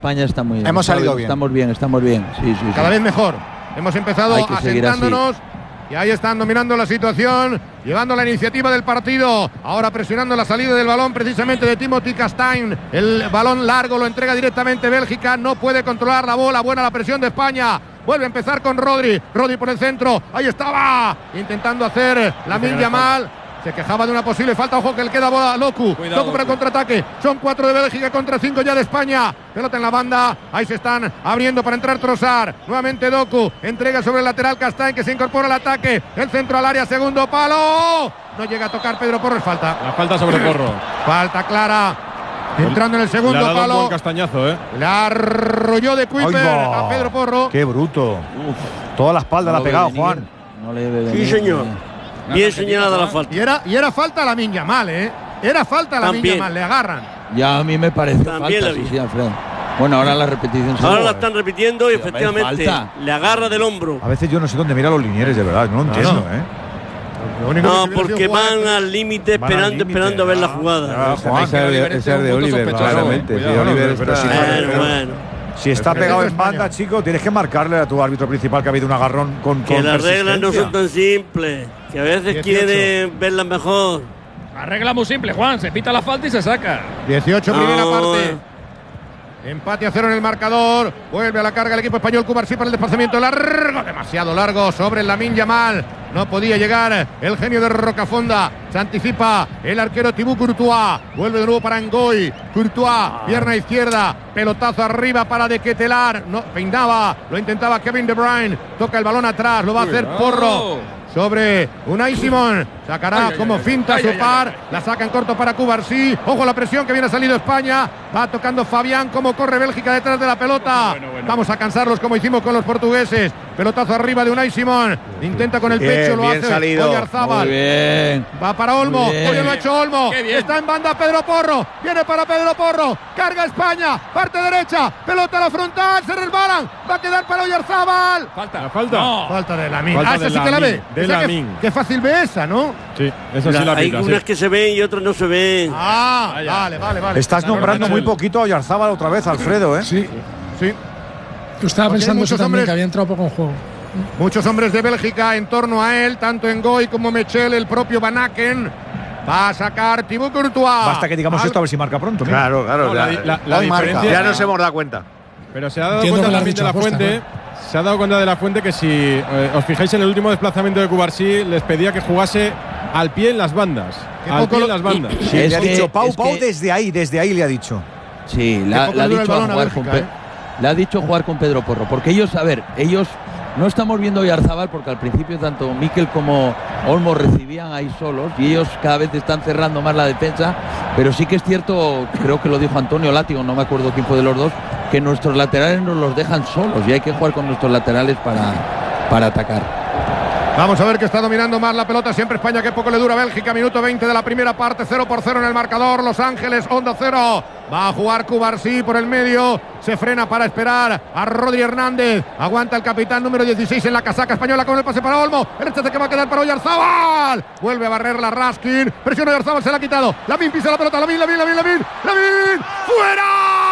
España está muy bien. Hemos salido bien. Estamos bien. Sí. Cada vez mejor. Hemos empezado asentándonos. Y ahí están dominando la situación, llevando la iniciativa del partido. Ahora presionando la salida del balón precisamente de Timothy Castagne. El balón largo lo entrega directamente Bélgica. No puede controlar la bola. Buena la presión de España. Vuelve a empezar con Rodri. Rodri por el centro. Ahí estaba. Intentando hacer Lamine Yamal. Se quejaba de una posible falta. Ojo que le queda bola a Doku. Doku para el contraataque. Son 4 de Bélgica contra 5 ya de España. Pelota en la banda. Ahí se están abriendo para entrar Trossard. Nuevamente Doku. Entrega sobre el lateral Castagne que se incorpora al ataque. El centro al área. Segundo palo. No llega a tocar Pedro Porro. Es falta. La falta sobre Porro. Falta clara. Entrando en el segundo le ha dado palo. Un buen castañazo, La arrolló de Kuiper a Pedro Porro. ¡Qué bruto! Toda la espalda la ha pegado, Juan. No le debe sí, señor. Bien señalada la falta. Y era falta a Lamine Yamal, Era falta a Lamine Yamal, le agarran. Ya a mí me parece También falta, sí, Alfredo. Bueno, ahora la repetición. Ahora la están repitiendo y efectivamente le agarra del hombro. A veces yo no sé dónde miran los linieres, de verdad, no lo entiendo, No, porque van al límite esperando a ver la jugada. Es de Oliver, claramente. Si está pegado en banda, chico, tienes que marcarle a tu árbitro principal que ha habido un agarrón con que las reglas no son tan simples, que a veces 18. Quieren verlas mejor. La regla muy simple, Juan, se pita la falta y se saca. 18 primera parte. Empate a 0 en el marcador. Vuelve a la carga el equipo español. Cubarsí para el desplazamiento largo. Demasiado largo sobre el Lamine Yamal. No podía llegar el genio de Rocafonda. Se anticipa el arquero Thibaut Courtois. Vuelve de nuevo para Ngoy. Courtois, pierna izquierda. Pelotazo arriba para De Ketelaere. No, peinaba. Lo intentaba Kevin De Bruyne. Toca el balón atrás. Lo va a hacer Porro. Sobre Unai Simón. Sacará como finta su par. La saca en corto para Cubarsí. Ojo la presión que viene salido España. Va tocando Fabián. Como corre Bélgica detrás de la pelota. Vamos a cansarlos como hicimos con los portugueses. Pelotazo arriba de Unai Simón. Intenta con el pecho. Lo hace Oyarzábal. Muy bien. Va para Olmo. Hoy lo ha hecho Olmo. Está en banda Pedro Porro. Viene para Pedro Porro. Carga España. Parte derecha. Pelota a la frontal. Se resbalan. Va a quedar para Oyarzábal. Falta. No. Falta de Lamine. Esa sí que la ve. Qué fácil ve esa, ¿no? Sí, esa sí la hay unas que se ven y otras no se ven. Vale. Estás nombrando muy poquito a Oyarzábal otra vez, Alfredo, Sí. Yo estaba pensando eso también, que había entrado poco en juego. Muchos hombres de Bélgica en torno a él, tanto Ngoy como Mechel, el propio Van Aken. Va a sacar Thibaut Courtois. Basta que digamos esto a ver si marca pronto. Mira. Claro. La diferencia ya nos hemos dado cuenta. Pero se ha dado cuenta también de la Fuente. Se ha dado cuenta de la Fuente que si os fijáis en el último desplazamiento de Cubarsí, les pedía que jugase al pie en las bandas. Al pie en las bandas. Sí, le ha dicho Pau desde ahí le ha dicho. Sí, le ha dicho jugar con Pedro Porro. Porque ellos no estamos viendo a Oyarzábal porque al principio tanto Mikel como Olmo recibían ahí solos y ellos cada vez están cerrando más la defensa, pero sí que es cierto, creo que lo dijo Antonio Látigo, no me acuerdo quién fue de los dos, que nuestros laterales nos los dejan solos y hay que jugar con nuestros laterales para atacar. Vamos a ver que está dominando más la pelota siempre España, que poco le dura Bélgica. Minuto 20 de la primera parte, 0-0 en el marcador. Los Ángeles, Onda 0. Va a jugar Cubarsí por el medio. Se frena para esperar a Rodri Hernández. Aguanta el capitán número 16 en la casaca española con el pase para Olmo. El rechace que va a quedar para Oyarzábal. Vuelve a barrer la Raskin. Presiona Oyarzábal, se la ha quitado. Lamine pisa la pelota. Lamine. ¡Fuera!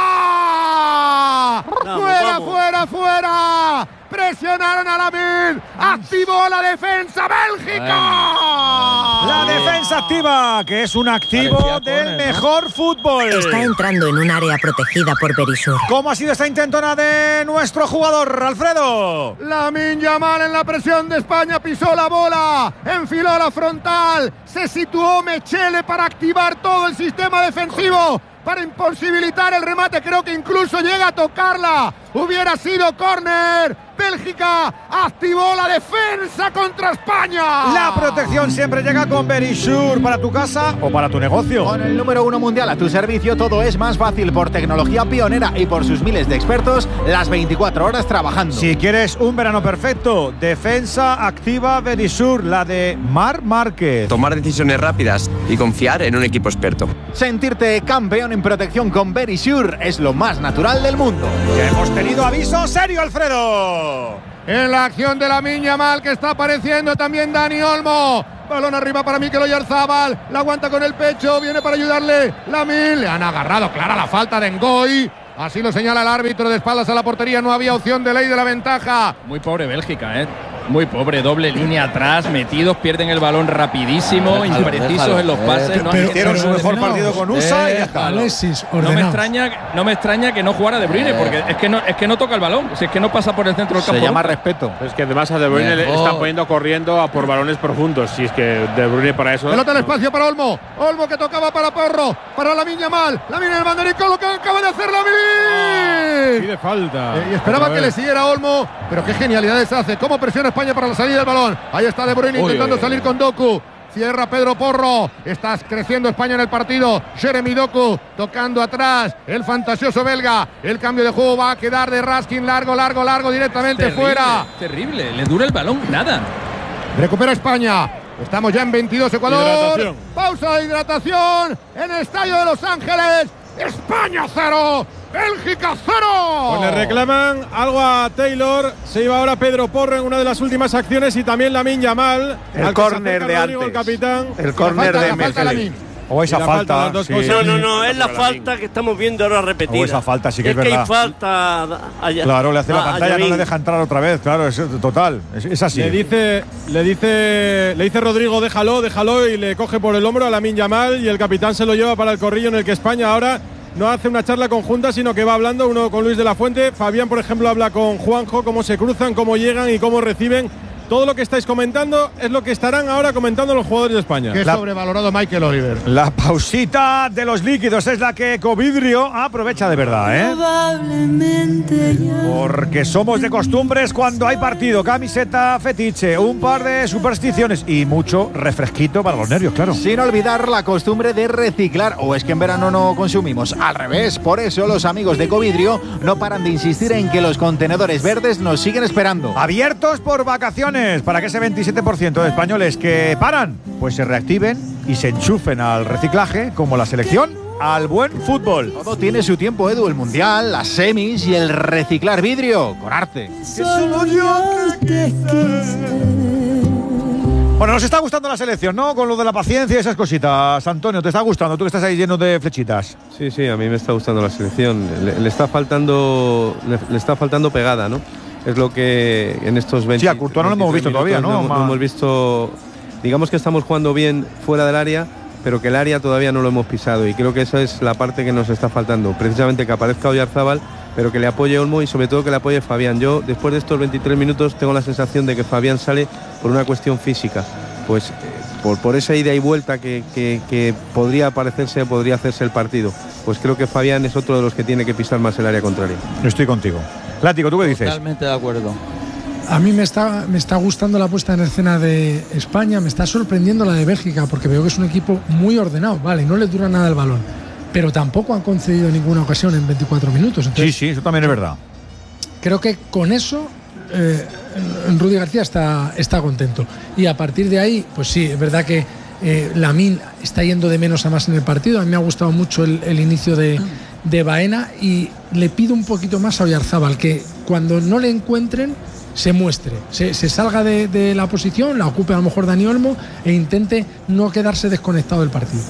¡Fuera! Presionaron a Lamine. Activó la defensa Bélgica. La defensa activa, que es un activo del mejor fútbol. Está entrando en un área protegida por Berisur. ¿Cómo ha sido esta intentona de nuestro jugador, Alfredo? Lamine Yamal en la presión de España. Pisó la bola. Enfiló la frontal. Se situó Mechele para activar todo el sistema defensivo. Para imposibilitar el remate, creo que incluso llega a tocarla. Hubiera sido córner. Bélgica activó la defensa contra España. La protección siempre llega con Berisur para tu casa o para tu negocio. Con el número 1 mundial a tu servicio, todo es más fácil por tecnología pionera y por sus miles de expertos las 24 horas trabajando. Si quieres un verano perfecto, defensa activa Berisur, la de Marc Márquez. Tomar decisiones rápidas y confiar en un equipo experto. Sentirte campeón en protección con Berisur es lo más natural del mundo. Ya hemos tenido aviso serio, Alfredo. En la acción de Lamine Yamal, que está apareciendo también Dani Olmo. Balón arriba para Mikel Oyarzábal. La aguanta con el pecho. Viene para ayudarle Lamine. Le han agarrado clara la falta de Ngoy. Así lo señala el árbitro de espaldas a la portería. No había opción de ley de la ventaja. Muy pobre Bélgica, muy pobre, doble línea atrás, metidos, pierden el balón rapidísimo, imprecisos en los pases. Hicieron su mejor partido con USA y ya está. Alexis, no me extraña que no jugara De Bruyne, porque es que no toca el balón, si es que no pasa por el centro del campo. Se llama respeto. Es que además a De Bruyne le están poniendo corriendo a por balones profundos. Si es que De Bruyne para eso. Pelota al espacio para Olmo. Olmo que tocaba para Porro, para Lamine Yamal. Lamine el banderín con lo que acaba de hacer Lamine. Pide falta. Y esperaba que le siguiera Olmo, pero qué genialidades hace. ¿Cómo presiona España para la salida del balón? Ahí está De Bruyne intentando salir con Doku. Cierra Pedro Porro. Está creciendo España en el partido. Jeremy Doku tocando atrás. El fantasioso belga. El cambio de juego va a quedar de Raskin. Largo directamente fuera. Terrible. Le dura el balón. Nada. Recupera España. Estamos ya en 22 Ecuador. Pausa de hidratación en el estadio de Los Ángeles. España 0. Bélgica 0. Pues le reclaman algo a Taylor. Se iba ahora Pedro Porro en una de las últimas acciones y también Lamine Yamal. El córner de antes. El capitán. El córner de Messi. O esa falta. Sí. No, es la falta que estamos viendo ahora repetida. O esa falta, sí que es verdad. Que hay falta allá. Claro, le hace la pantalla, no le deja entrar otra vez. Claro, es total. Es así. Le dice Rodrigo, déjalo, y le coge por el hombro a Lamine Yamal y el capitán se lo lleva para el corrillo en el que España ahora no hace una charla conjunta, sino que va hablando uno con Luis de la Fuente. Fabián, por ejemplo, habla con Juanjo, cómo se cruzan, cómo llegan y cómo reciben. Todo lo que estáis comentando es lo que estarán ahora comentando los jugadores de España. Qué sobrevalorado Michael Oliver. La pausita de los líquidos es la que Covidrio aprovecha de verdad, Porque somos de costumbres cuando hay partido, camiseta fetiche, un par de supersticiones y mucho refresquito para los nervios, claro. Sin olvidar la costumbre de reciclar, o es que en verano no consumimos. Al revés, por eso los amigos de Covidrio no paran de insistir en que los contenedores verdes nos siguen esperando. Abiertos por vacaciones, para que ese 27% de españoles que paran, pues se reactiven y se enchufen al reciclaje, como la selección al buen fútbol. Todo tiene su tiempo, Edu, el mundial, las semis y el reciclar vidrio con arte. Bueno, nos está gustando la selección, ¿no? Con lo de la paciencia y esas cositas. Antonio, ¿te está gustando? Tú que estás ahí lleno de flechitas. Sí, a mí me está gustando la selección. Le está faltando pegada, ¿no? Es lo que en estos 20. Sí, a Courtois no lo hemos visto todavía, ¿no? No hemos visto. Digamos que estamos jugando bien fuera del área, pero que el área todavía no lo hemos pisado. Y creo que esa es la parte que nos está faltando. Precisamente que aparezca Oyarzábal, pero que le apoye Olmo y sobre todo que le apoye Fabián. Yo, después de estos 23 minutos, tengo la sensación de que Fabián sale por una cuestión física. Pues por esa ida y vuelta que podría hacerse el partido. Pues creo que Fabián es otro de los que tiene que pisar más el área contraria. Estoy contigo. Látigo, ¿tú qué dices? Totalmente de acuerdo. A mí me está gustando la puesta en escena de España, me está sorprendiendo la de Bélgica, porque veo que es un equipo muy ordenado, vale, no le dura nada el balón, pero tampoco han concedido ninguna ocasión en 24 minutos. Entonces, sí, eso también es verdad. Creo que con eso Rudy García está contento. Y a partir de ahí, pues sí, es verdad que Lamine está yendo de menos a más en el partido. A mí me ha gustado mucho el inicio de Baena y le pido un poquito más a Oyarzábal, que cuando no le encuentren se muestre, se salga de la posición, la ocupe a lo mejor Dani Olmo e intente no quedarse desconectado del partido.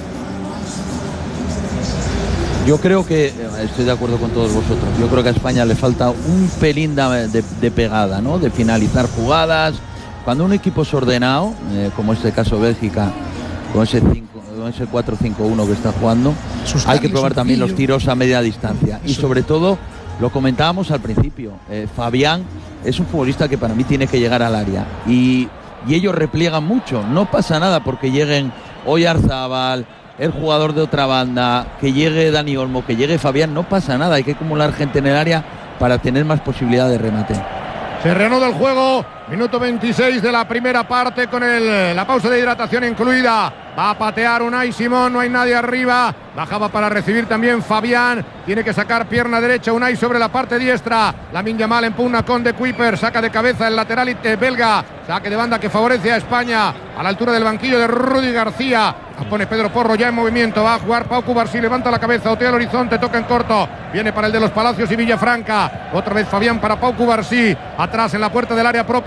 Yo creo que, estoy de acuerdo con todos vosotros, yo creo que a España le falta un pelín de pegada, ¿no? De finalizar jugadas. Cuando un equipo es ordenado, como este caso Bélgica, con ese 4-5-1 que está jugando, hay que probar también los tiros a media distancia. Y sobre todo, lo comentábamos al principio, Fabián es un futbolista que para mí tiene que llegar al área. Y ellos repliegan mucho. No pasa nada porque lleguen Oyarzábal, el jugador de otra banda, que llegue Dani Olmo, que llegue Fabián, no pasa nada. Hay que acumular gente en el área para tener más posibilidad de remate. Se reanuda el juego, minuto 26 de la primera parte con la pausa de hidratación incluida. Va a patear Unai Simón, no hay nadie arriba. Bajaba para recibir también Fabián. Tiene que sacar pierna derecha Unai sobre la parte diestra. Lamine Yamal en pugna con De Kuiper. Saca de cabeza el lateral belga. Saque de banda que favorece a España. A la altura del banquillo de Rudy García. Pone Pedro Porro ya en movimiento. Va a jugar Pau Cubarsí. Levanta la cabeza. Otea el horizonte. Toca en corto. Viene para el de los Palacios y Villafranca. Otra vez Fabián para Pau Cubarsí. Atrás en la puerta del área propia.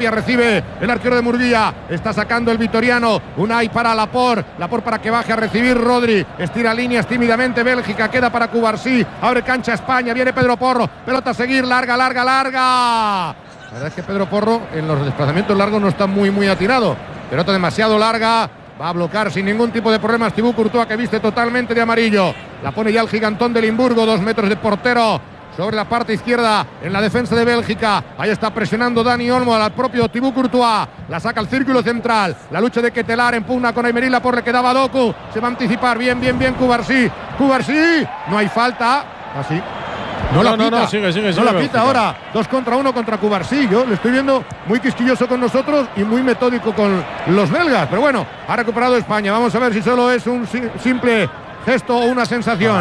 Murguía, recibe el arquero de Murguía. Está sacando el vitoriano. Unai para Laporte. Laporte para que baje a recibir Rodri. Estira líneas tímidamente Bélgica. Queda para Cubarsí. Abre cancha España. Viene Pedro Porro. Pelota a seguir. Larga. La verdad es que Pedro Porro en los desplazamientos largos no está muy atinado. Pelota demasiado larga. Va a bloquear sin ningún tipo de problemas Thibaut Courtois, que viste totalmente de amarillo. La pone ya el gigantón de Limburgo, 2 metros de portero sobre la parte izquierda en la defensa de Bélgica. Ahí está presionando Dani Olmo al propio Thibaut Courtois. La saca al círculo central. La lucha de Ketelaere en pugna con Aymeric Laporte, le quedaba a Doku. Se va a anticipar. Bien. Cubarsí. No hay falta. Así. No la pita. Sigue, no la pita ahora. 2 contra 1 contra Cubarsí. Yo le estoy viendo muy quisquilloso con nosotros y muy metódico con los belgas. Pero bueno, ha recuperado España. Vamos a ver si solo es un simple gesto o una sensación.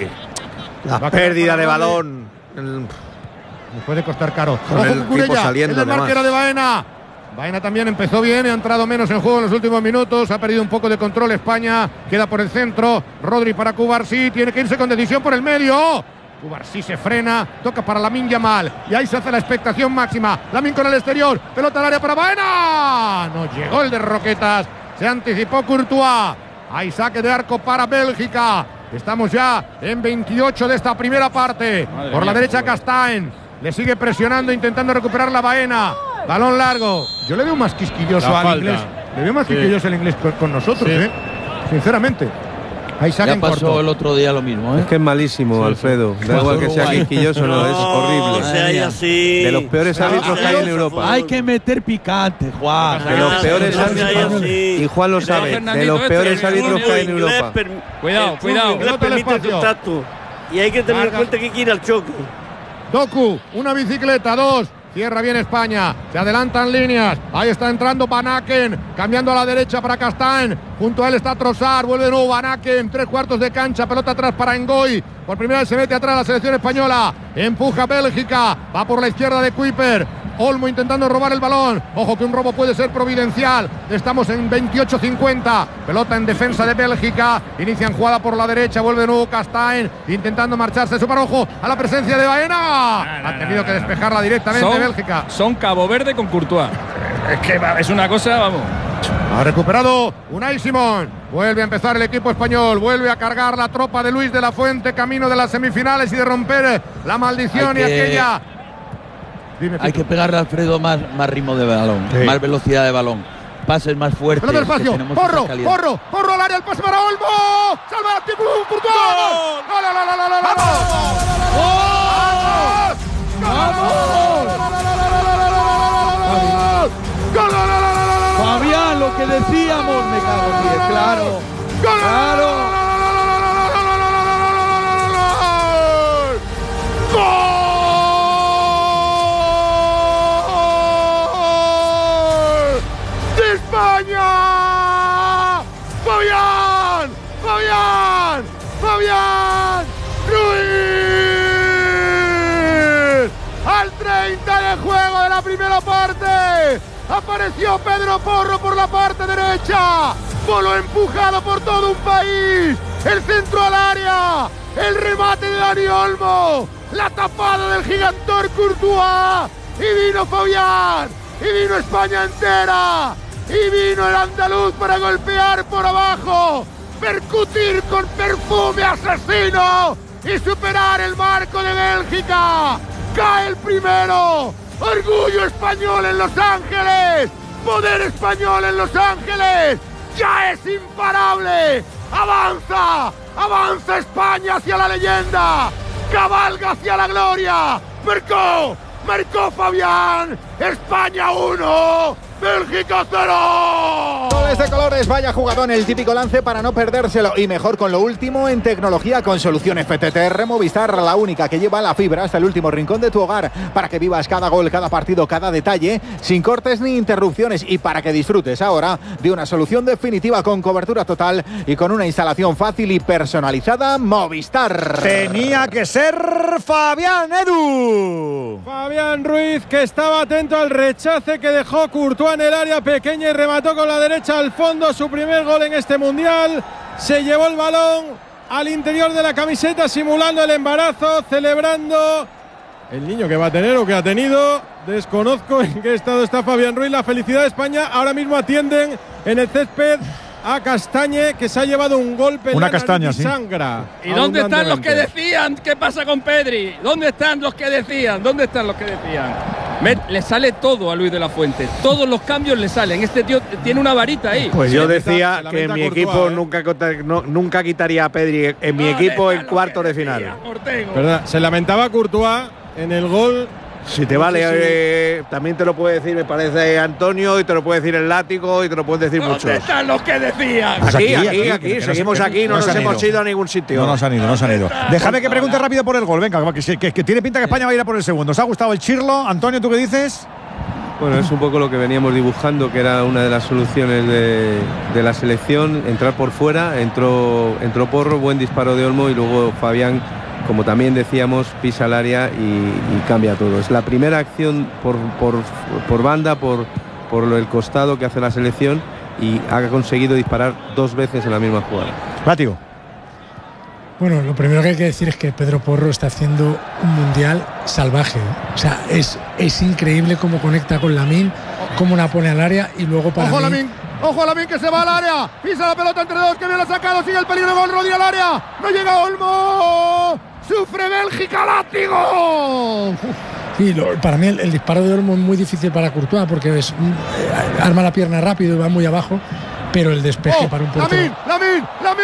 La pérdida de balón. Me puede costar caro. Con el equipo saliendo el marquero de Baena. Baena también empezó bien, ha entrado menos en juego en los últimos minutos, ha perdido un poco de control España, queda por el centro, Rodri para Cubarsí, tiene que irse con decisión por el medio. Cubarsí se frena, toca para Lamine Yamal y ahí se hace la expectación máxima. Lamine con el exterior, pelota al área para Baena. No llegó el de Roquetas, se anticipó Courtois. Hay saque de arco para Bélgica. Estamos ya en 28 de esta primera parte. Madre por la mía, derecha Castaing, le sigue presionando, intentando recuperar la Baena. Balón largo. Yo le veo más quisquilloso al inglés. Le veo más quisquilloso al inglés con nosotros, sinceramente. Ahí saca en pasó corto. el otro día lo mismo, Es que es malísimo, Alfredo. Da igual que sea quisquilloso, no, es horrible. Así. De los peores árbitros que hay en Europa. Hay que meter picante, Juan. De los peores árbitros. Y Juan lo sabe. De los peores árbitros que hay en Europa. Cuidado. Pelota permite al espacio. contacto. Y hay que tener en cuenta que hay que ir al choque. Doku, una bicicleta, 2. Cierra bien España, se adelantan líneas. Ahí está entrando Van Aken, cambiando a la derecha para Castaing. Junto a él está Trossard, vuelve de nuevo Van Aken, 3/4 de cancha, pelota atrás para Ngoy. Por primera vez se mete atrás la selección española. Empuja Bélgica, va por la izquierda de Kuiper. Olmo intentando robar el balón. Ojo que un robo puede ser providencial. Estamos en 28-50. Pelota en defensa de Bélgica. Inician jugada por la derecha. Vuelve de nuevo Castaing intentando marcharse. Super ojo a la presencia de Baena. Ha tenido que despejarla directamente Bélgica. Son Cabo Verde con Courtois. Es que es una cosa, vamos. Ha recuperado Unai Simón. Vuelve a empezar el equipo español. Vuelve a cargar la tropa de Luis de la Fuente. Camino de las semifinales y de romper la maldición y aquella. Hay que pegarle a Alfredo más ritmo de balón, más velocidad de balón, pases más fuertes. Pelota del espacio, Porro al área, el pase para Olmo. Salva a Thibaut Courtois. ¡Vamos! Fabián, lo que decíamos, me cago en 10, claro. ¡España! ¡Fabián! ¡Ruiz! Al 30 de juego de la primera parte. Apareció Pedro Porro por la parte derecha. Polo empujado por todo un país. El centro al área. El remate de Dani Olmo. La tapada del gigantón Courtois. Y vino Fabián. Y vino España entera. Y vino el andaluz para golpear por abajo, percutir con perfume asesino y superar el marco de Bélgica. Cae el primero. Orgullo español en Los Ángeles. Poder español en Los Ángeles. Ya es imparable. Avanza España hacia la leyenda. Cabalga hacia la gloria. Marcó Fabián. España 1. Bélgica 0. Goles de colores, vaya jugadón, el típico lance para no perdérselo. Y mejor con lo último en tecnología con Soluciones FTTR Movistar, la única que lleva la fibra hasta el último rincón de tu hogar, para que vivas cada gol, cada partido, cada detalle, sin cortes ni interrupciones, y para que disfrutes ahora de una solución definitiva con cobertura total y con una instalación fácil y personalizada. Movistar. Tenía que ser Fabián, Edu. Fabián Ruiz, que estaba atento al rechace que dejó Courtois en el área pequeña y remató con la derecha al fondo su primer gol en este mundial. Se llevó el balón al interior de la camiseta simulando el embarazo, celebrando El niño que va a tener o que ha tenido, desconozco en qué estado está Fabián Ruiz. La felicidad de España. Ahora mismo atienden en el césped a Castañe, que se ha llevado un golpe. Una en la castaña, nariz y sí. sangra. ¿Y dónde están los que decían qué pasa con Pedri? ¿Dónde están los que decían? ¿Dónde están los que decían? Le sale todo a Luis de la Fuente. Todos los cambios le salen. Este tío tiene una varita ahí. Pues yo decía que en mi equipo nunca quitaría a Pedri en mi equipo en cuartos de final. ¿Verdad? Se lamentaba Courtois en el gol. Si te vale, también te lo puede decir, me parece, Antonio, y te lo puede decir el Látigo, y te lo pueden decir muchos. ¿Dónde están los que decían? Aquí, seguimos aquí, no nos hemos ido a ningún sitio. No nos han ido. Déjame que pregunte rápido por el gol, venga, que tiene pinta que España va a ir a por el segundo. ¿Os ha gustado el chirlo? Antonio, ¿tú qué dices? Bueno, es un poco lo que veníamos dibujando, que era una de las soluciones de la selección, entrar por fuera, entró Porro, buen disparo de Olmo, y luego Fabián, como también decíamos, pisa el área y cambia todo. Es la primera acción por banda, por el costado que hace la selección, y ha conseguido disparar 2 veces en la misma jugada. Látigo. Bueno, lo primero que hay que decir es que Pedro Porro está haciendo un mundial salvaje. O sea, es increíble cómo conecta con Lamine, cómo la pone al área, y luego para Ojo mí… Lamine, ojo Lamine, que se va al área. Pisa la pelota entre dos, que bien la ha sacado. Sigue el peligro, gol, rodilla al área. No llega Olmo. Sufre Bélgica, Látigo. Sí, para mí el disparo de Olmo es muy difícil para Courtois, porque arma la pierna rápido y va muy abajo, pero el despeje para un portero… Lamine,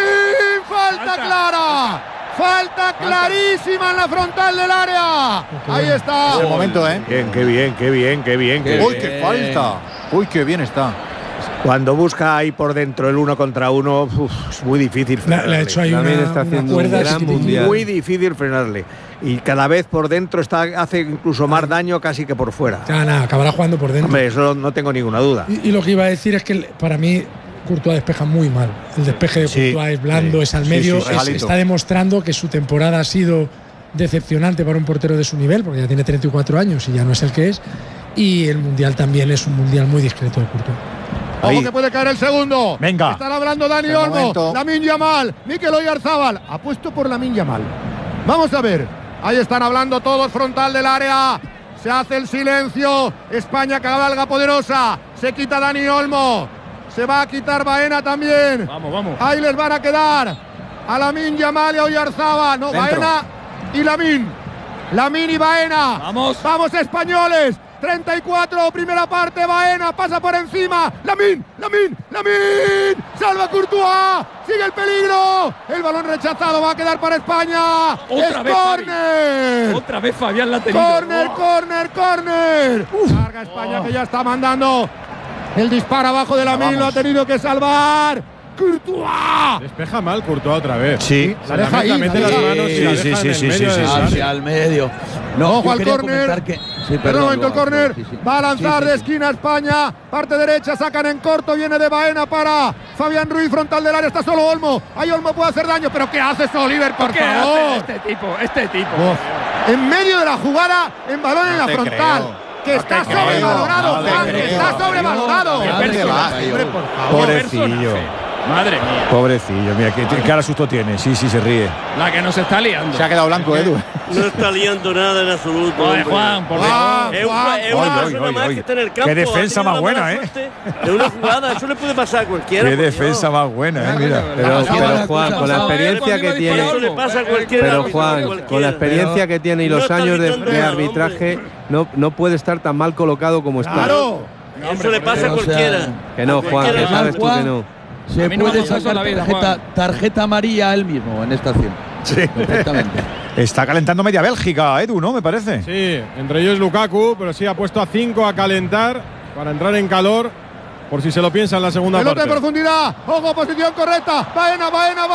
falta clara. Falta clarísima en la frontal del área. Ahí está. Es el momento, ¿eh? Bien, qué bien. Uy, qué falta. Uy, qué bien está. Cuando busca ahí por dentro el 1 contra 1, es muy difícil frenarle. Le ha hecho ahí una cuerda. Muy difícil frenarle. Y cada vez por dentro hace incluso más daño casi que por fuera. Ya, nada, acabará jugando por dentro. Hombre, eso no tengo ninguna duda. Y lo que iba a decir es que para mí Courtois despeja muy mal. El despeje de Courtois es blando, es al medio. Está demostrando que su temporada ha sido decepcionante para un portero de su nivel, porque ya tiene 34 años y ya no es el que es. Y el mundial también es un mundial muy discreto de Courtois. Ojo que puede caer el segundo. Venga. Están hablando Dani Olmo, Lamine Yamal, Mikel Oyarzabal. Apuesto por Lamine Yamal. Vamos a ver. Ahí están hablando todos, frontal del área. Se hace el silencio. España cabalga poderosa. Se quita Dani Olmo. Se va a quitar Baena también. Vamos. Ahí les van a quedar a Lamine Yamal y a Oyarzabal. No, Dentro. Baena y Lamine. Lamine y Baena. Vamos españoles. 34, primera parte, Baena pasa por encima, Lamine, salva Courtois, sigue el peligro, el balón rechazado, va a quedar para España, Otra vez Fabián la ha tenido. Corner. Carga España, que ya está mandando el disparo abajo de Lamine, lo ha tenido que salvar Courtois. Despeja mal Courtois otra vez. Sí. La deja ahí, mete las manos y la deja en el medio Hacia el medio. No, ojo al córner. Perdón, el córner. Va a lanzar de esquina España. Parte derecha, sacan en corto. Viene de Baena para Fabián Ruiz, frontal del área. Está solo Olmo. Ahí Olmo puede hacer daño. ¿Pero qué haces, Oliver, por favor? Este tipo. En medio de la jugada, en balón en la frontal. Que está sobrevalorado, Juan, que está sobrevalorado. Pobrecillo. Madre mía. Pobrecillo, mira, qué cara susto tiene. Sí, se ríe. La que nos está liando. Se ha quedado blanco, Edu. No está liando nada en absoluto. Joder, Juan, por favor. Es una persona más que está en el campo. Qué defensa más buena, Es una jugada, eso le puede pasar a cualquiera. Qué defensa más buena, mira. Pero Juan, con la experiencia que tiene. Eso le pasa a cualquiera. Pero Juan, con la experiencia que tiene y los años de arbitraje, no puede estar tan mal colocado como está. Claro. Eso le pasa a cualquiera. Que no, Juan, que sabes tú que no. Se puede sacar tarjeta amarilla él mismo en esta acción. Sí. Perfectamente. Está calentando media Bélgica, Edu, ¿no? Me parece. Sí, entre ellos Lukaku, pero sí ha puesto a 5 a calentar para entrar en calor, por si se lo piensa en la segunda Pelota parte. de profundidad. Ojo, posición correcta. Baena.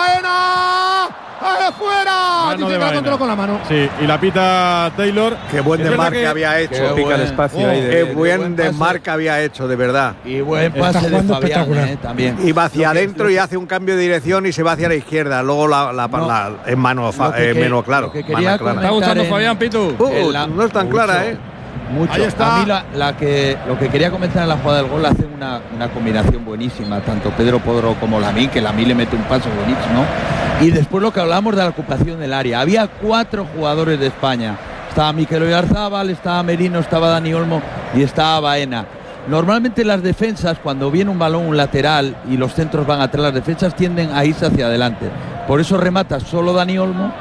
¡Afuera! Dice que la controló con la mano. Sí, y la pita Taylor. Qué buen desmarque había hecho. Pica el espacio ahí. Qué buen desmarque había hecho, de verdad. Y buen pase de Fabián, también. Y va hacia adentro y hace un cambio de dirección y se va hacia la izquierda. Luego en mano claro. ¿Está gustando Fabián, Pitu? No es tan clara, ¿eh? Mucho. Ahí está. A mí lo que quería comentar en la jugada del gol, hace una combinación buenísima, tanto Pedro Porro como Lamine, que Lamine le mete un paso buenísimo. Y después lo que hablábamos de la ocupación del área. Había 4 jugadores de España Estaba Mikel Oyarzabal, estaba Merino, estaba Dani Olmo y estaba Baena. Normalmente las defensas, cuando viene un balón, un lateral y los centros van atrás, las defensas tienden a irse hacia adelante. Por eso remata solo Dani Olmo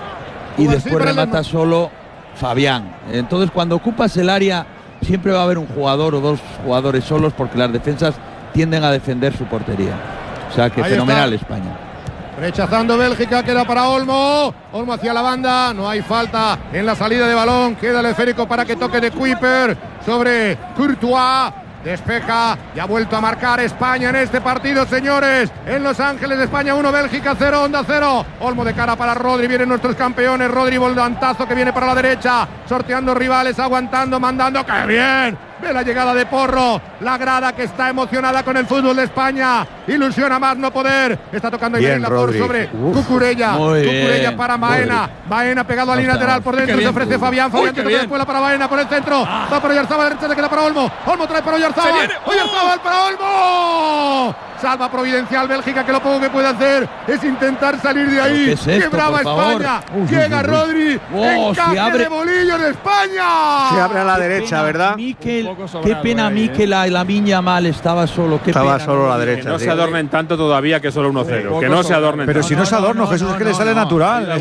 y después remata solo Fabián. Entonces, cuando ocupas el área, siempre va a haber un jugador o dos jugadores solos porque las defensas tienden a defender su portería. O sea que fenomenal España. Rechazando Bélgica, queda para Olmo. Olmo hacia la banda, no hay falta en la salida de balón. Queda el esférico para que toque de Kuiper sobre Courtois. Despeja y ha vuelto a marcar España en este partido, señores. En Los Ángeles, España 1, Bélgica 0, Onda 0. Olmo de cara para Rodri, vienen nuestros campeones. Rodri, volantazo que viene para la derecha, sorteando rivales, aguantando, mandando. ¡Qué bien! Ve la llegada de Porro, la grada que está emocionada con el fútbol de España. Ilusiona más no poder. Está tocando Ibrahim Laporte sobre Cucurella. Cucurella para Baena. Baena pegado a la línea lateral por dentro. Se ofrece Fabián. Fabián que toca la escuela para Baena por el centro. Va para Oyarzabal, derecha se queda para Olmo. Olmo trae para Oyarzabal. Oyarzabal para Olmo. Salva providencial Bélgica, que lo poco que puede hacer es intentar salir de ahí. ¿Qué es esto, ¡Qué brava España! Llega Rodri. Encaje de bolillo de España. Se abre a la derecha, ¿verdad? Qué pena, Mikel, la Lamine Yamal estaba solo. Estaba solo a la derecha. Que no se adornen tanto todavía, que solo 1-0. Que no se adornen. Pero si no es adorno, Jesús, es que le sale natural.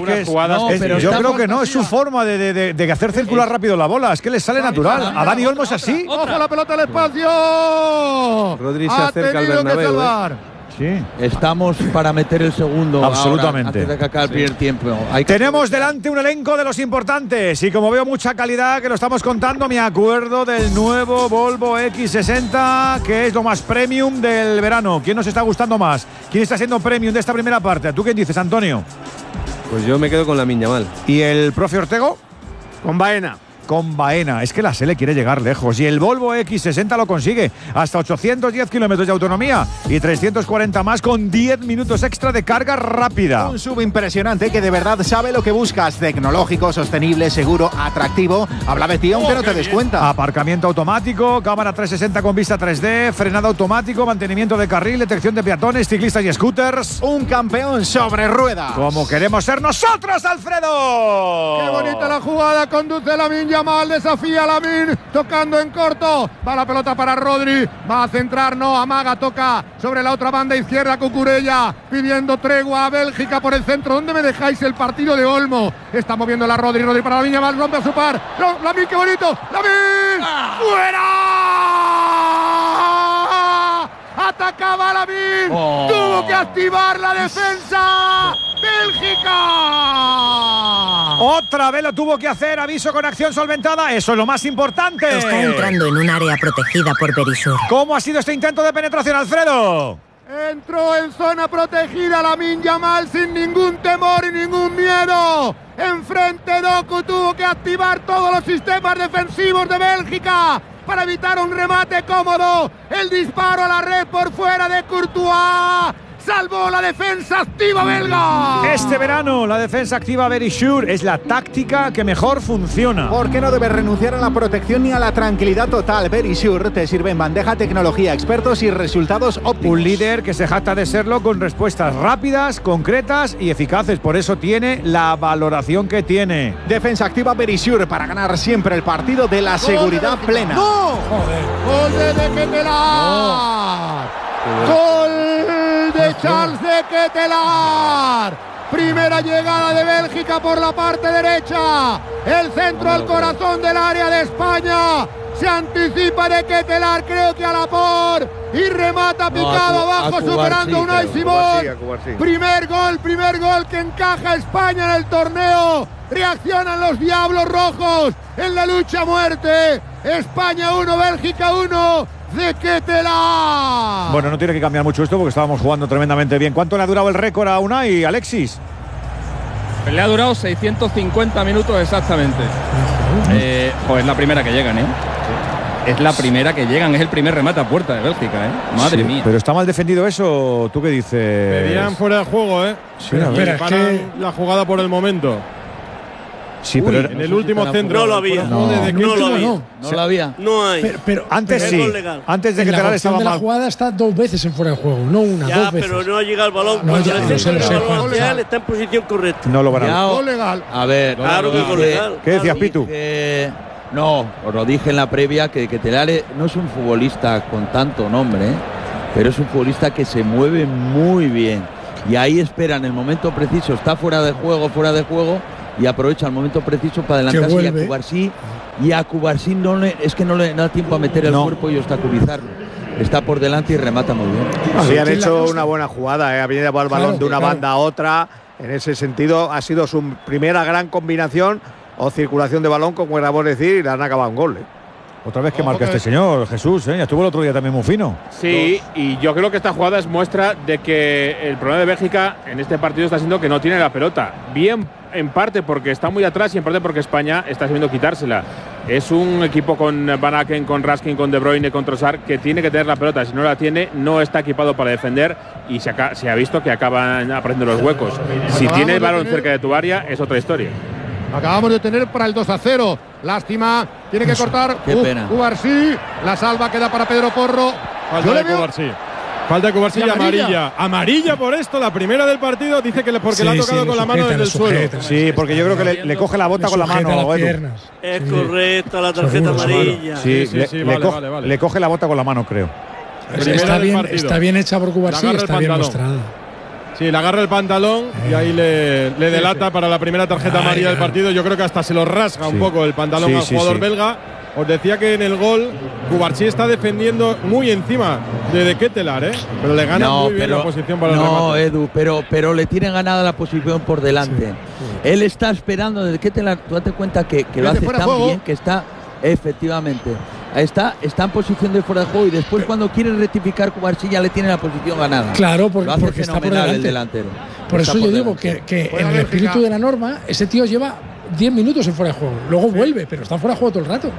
Yo creo que no, es su forma de hacer circular rápido la bola. Es que le sale natural. A Dani Olmo es así. ¡Ojo la pelota al espacio! Rodri se acerca al Bernabéu. Sí. Estamos para meter el segundo. Absolutamente. Ahora, antes de que acabe el primer tiempo. Tenemos delante un elenco de los importantes y como veo mucha calidad que lo estamos contando, me acuerdo del nuevo Volvo X60, que es lo más premium del verano. ¿Quién nos está gustando más? ¿Quién está siendo premium de esta primera parte? ¿Tú quién dices, Antonio? Pues yo me quedo con Lamine Yamal. ¿Y el profe Ortego? Con Baena. Con Baena, es que la SELE quiere llegar lejos y el Volvo X60 lo consigue, hasta 810 kilómetros de autonomía y 340 más con 10 minutos extra de carga rápida. Un sub impresionante que de verdad sabe lo que buscas: tecnológico, sostenible, seguro, atractivo. Habla de ti aunque no te des cuenta. Aparcamiento automático, cámara 360 con vista 3D, frenado automático, mantenimiento de carril, detección de peatones, ciclistas y scooters. Un campeón sobre ruedas. Como queremos ser nosotros, Alfredo. Qué bonita la jugada, conduce Lamine Yamal, desafía a Lamine, tocando en corto, va la pelota para Rodri, va a centrar, no, amaga, toca sobre la otra banda izquierda, Cucurella, pidiendo tregua a Bélgica por el centro. ¿Dónde me dejáis el partido de Olmo? Está moviendo la Rodri para Lamine Yamal, rompe a su par, Lamine, qué bonito, Lamine, ¡fuera! Atacaba Lamine, tuvo que activar la defensa. ¡Bélgica! Otra vez lo tuvo que hacer, aviso con acción solventada, eso es lo más importante. Está entrando en un área protegida por Berisur. ¿Cómo ha sido este intento de penetración, Alfredo? Entró en zona protegida Lamine Yamal sin ningún temor y ningún miedo. Enfrente Doku tuvo que activar todos los sistemas defensivos de Bélgica para evitar un remate cómodo. El disparo a la red por fuera de Courtois. Salvó la defensa activa belga. Este verano la defensa activa Berisur es la táctica que mejor funciona. ¿Por qué no debes renunciar a la protección ni a la tranquilidad total? Berisur te sirve en bandeja, tecnología, expertos y resultados óptimos. Un líder que se jacta de serlo con respuestas rápidas, concretas y eficaces. Por eso tiene la valoración que tiene. Defensa activa Berisur para ganar siempre el partido de la seguridad plena. ¡No! ¡Gol de Ketelaar! ¡Gol de Charles de Ketelaar! Primera llegada de Bélgica por la parte derecha. El centro al corazón del área de España. Se anticipa de Ketelaar, creo que a Laporte, y remata picado abajo, superando a Unai Simón. Primer gol que encaja España en el torneo. Reaccionan los Diablos Rojos en la lucha a muerte. España 1, Bélgica 1. De Ketelaar. Bueno, no tiene que cambiar mucho esto porque estábamos jugando tremendamente bien. ¿Cuánto le ha durado el récord a Unai, Alexis? Le ha durado 650 minutos exactamente. Es la primera que llegan, ¿eh? Es la primera que llegan, es el primer remate a puerta de Bélgica, ¿eh? Madre mía. Pero está mal defendido eso, ¿tú qué dices? Pedían fuera de juego, ¿eh? Sí, Paran la jugada por el momento. Sí, pero en el último centro. No lo había. No lo había. No hay. Pero antes sí. Antes de que Telar estaba mal. La jugada está 2 veces en fuera de juego, no una, ya, 2 veces. Pero no ha llegado el balón. No, ya, el balón real está en posición correcta. No lo van Gol legal. A ver, claro que gol legal. ¿Qué decías, Pitu? No, os lo dije en la previa que Telare no es un futbolista con tanto nombre, pero es un futbolista que se mueve muy bien. Y ahí espera en el momento preciso, está fuera de juego, y aprovecha el momento preciso para adelantarse. Y a Cubarsí no le da tiempo a meter el cuerpo y obstaculizarlo. Está por delante y remata muy bien. Sí, han hecho una buena jugada, habían llevado el balón de una banda a otra. En ese sentido, ha sido su primera gran combinación o circulación de balón, como queramos decir, y le han acabado un gol. Otra vez que marca este señor, Jesús, ya estuvo el otro día también muy fino. Sí, y yo creo que esta jugada es muestra de que el problema de Bélgica en este partido está siendo que no tiene la pelota. Bien, en parte porque está muy atrás y en parte porque España está sabiendo quitársela. Es un equipo con Van Aken, con Raskin, con De Bruyne, con Trossard, que tiene que tener la pelota. Si no la tiene, no está equipado para defender y se ha visto que acaban apareciendo los huecos. Si tiene el balón cerca de tu área, es otra historia. Acabamos de tener para el 2-0. Lástima, tiene que cortar. Qué pena. Cubarsí, la salva queda para Pedro Porro. Falta de Cubarsí. Falta de Cubarsí y amarilla. Amarilla por esto, la primera del partido. Dice que porque le ha tocado con la mano desde el suelo. Sí, porque yo creo que le coge la bota con la mano. Es correcta la tarjeta amarilla. Sí, le coge la bota con la mano, creo. Está bien hecha por Cubarsí, está bien mostrada. Sí, le agarra el pantalón y ahí le delata para la primera tarjeta amarilla del partido. Yo creo que hasta se lo rasga un poco el pantalón al jugador belga. Os decía que en el gol Cubarsí está defendiendo muy encima de Ketelaere, pero le gana muy bien la posición para el remate. No, Edu, pero le tiene ganada la posición por delante. Él está esperando de Ketelaere. Tú date cuenta que lo hace tan bien que está, efectivamente, está en posición de fuera de juego y después cuando quiere rectificar Cubarsí ya le tiene la posición ganada. Claro, porque está por delante. El delantero. Por eso yo digo que en el espíritu de la norma, ese tío lleva 10 minutos en fuera de juego. Luego vuelve, pero está fuera de juego todo el rato.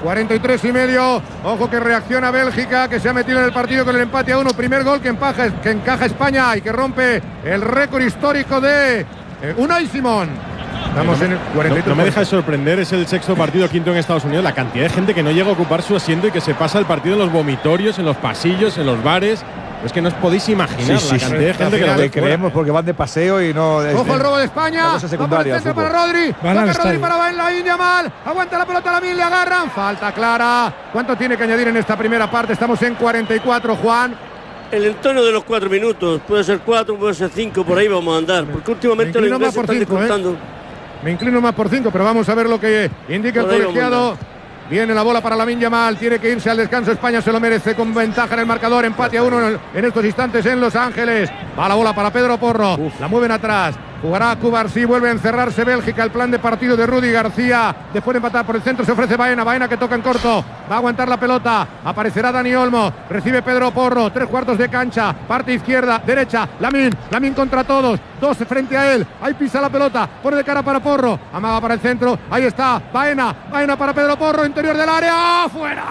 43,5. Ojo que reacciona Bélgica, que se ha metido en el partido con el empate a 1. Primer gol que encaja España y que rompe el récord histórico de Unai Simón. Estamos en el 43. No me deja de sorprender, es el 6º partido, 5º en Estados Unidos, la cantidad de gente que no llega a ocupar su asiento y que se pasa el partido en los vomitorios, en los pasillos, en los bares. Es que no os podéis imaginar la cantidad de gente que lo ve. Creemos porque van de paseo y no. Ojo el robo de España. Va para el centro para Rodri. Toca Rodri para Lamine Yamal. Aguanta la pelota Lamine, le agarran. Falta clara. ¿Cuánto tiene que añadir en esta primera parte? Estamos en 44, Juan. El entorno de los 4 minutos. Puede ser 4, puede ser 5, por ahí vamos a andar. Porque últimamente los ingleses están descontando. Me inclino más por 5, pero vamos a ver lo que indica el colegiado. Viene la bola para Lamine Yamal, tiene que irse al descanso. España se lo merece con ventaja en el marcador. Empate a 1 en estos instantes en Los Ángeles. Va la bola para Pedro Porro. La mueven atrás. Jugará Cubarsí, vuelve a encerrarse Bélgica. El plan de partido de Rudi García. Después de empatar por el centro se ofrece Baena. Baena que toca en corto. Va a aguantar la pelota. Aparecerá Dani Olmo. Recibe Pedro Porro. 3/4 de cancha. Parte izquierda, derecha. Lamine contra todos. 2 frente a él. Ahí pisa la pelota. Pone de cara para Porro. Amaga para el centro. Ahí está. Baena para Pedro Porro. Interior del área.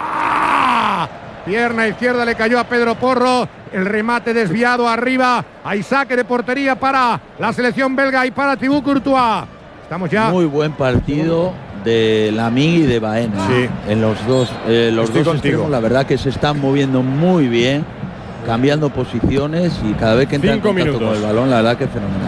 ¡Fuera! Pierna izquierda le cayó a Pedro Porro. El remate desviado arriba. Hay saque de portería para la selección belga y para Thibaut Courtois. Estamos ya. Muy buen partido de Lamine y de Baena. Sí. En los dos extremos, la verdad que se están moviendo muy bien, cambiando posiciones y cada vez que entran en contacto con el balón, la verdad que es fenomenal.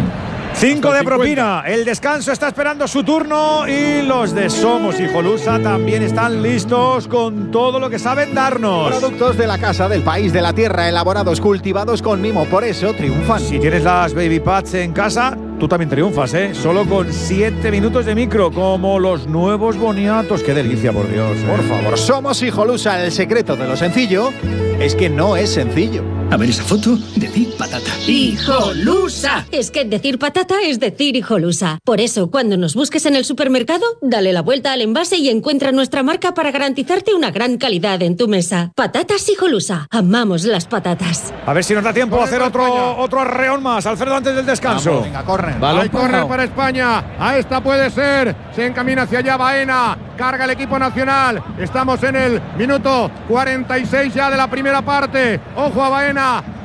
5 de propina. El descanso está esperando su turno y los de Somos Hijolusa también están listos con todo lo que saben darnos. Productos de la casa, del país, de la tierra, elaborados, cultivados con mimo. Por eso triunfan. Si tienes las Baby Pads en casa, tú también triunfas, ¿eh? Solo con 7 minutos de micro, como los nuevos boniatos. ¡Qué delicia, por Dios! Por favor, Somos Hijolusa. El secreto de lo sencillo es que no es sencillo. A ver esa foto, decir patata. ¡Hijolusa! Es que decir patata es decir hijolusa. Por eso, cuando nos busques en el supermercado, dale la vuelta al envase y encuentra nuestra marca para garantizarte una gran calidad en tu mesa. Patatas Hijolusa. Amamos las patatas. A ver si nos da tiempo a hacer otro arreón más. Alfredo, antes del descanso. Vamos, venga, corren. Hay correr para España. A esta puede ser. Se encamina hacia allá Baena. Carga el equipo nacional. Estamos en el minuto 46 ya de la primera parte. Ojo a Baena.